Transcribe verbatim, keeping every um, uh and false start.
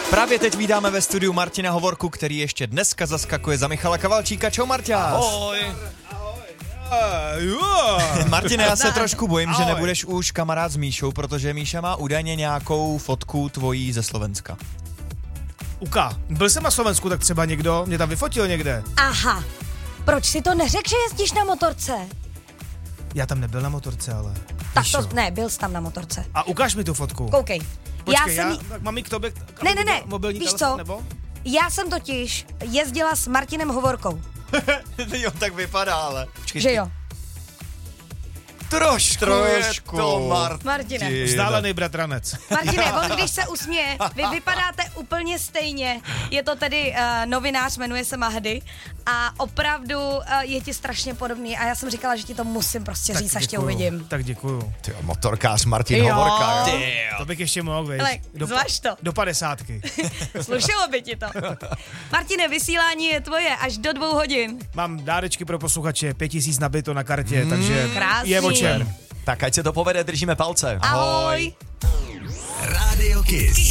Právě teď vídáme ve studiu Martina Hovorku, který ještě dneska zaskakuje za Michala Kavalčíka. Čau, Marťáš. Ahoj. Martine, já se trošku bojím, že nebudeš už kamarád s Míšou, protože Míša má údajně nějakou fotku tvojí ze Slovenska. Uka, byl jsem na Slovensku, tak třeba někdo mě tam vyfotil někde. Aha, proč si to neřekl, že jezdíš na motorce? Já tam nebyl na motorce, ale... Tak Míšo. to, ne, byl jsi tam na motorce. A ukáž mi tu fotku. Koukej. Počkej, já jsem... já, tak mám jí k tobě... K, Ne, ne, ne, mobilní víš telefon, co? Nebo? Já jsem totiž jezdila s Martinem Hovorkou. Jo, tak vypadá, ale... Počkej, Že jo? Trošku, trošku. Je to Martin. Martine. Vzdálený bratranec. Martine, on když se usměje, vy vypadáte úplně stejně. Je to tedy uh, novinář, jmenuje se Mahdy a opravdu uh, je ti strašně podobný a já jsem říkala, že ti to musím prostě Tak říct, až tě děkuju, uvidím. Tak děkuju. Ty jo, motorkář Martin Jo. Hovorka. Jo. To bych ještě mohl, víš. Hele, Do, zvaž to. do padesátky. Slušelo by ti to. Martine, vysílání je tvoje až do dvou hodin. Mám dárečky pro posluchače, pět tisíc nabito na kartě, mm, takže krásný. je o čem. Tak ať se to povede, držíme palce. Ahoj. Radio Kiss.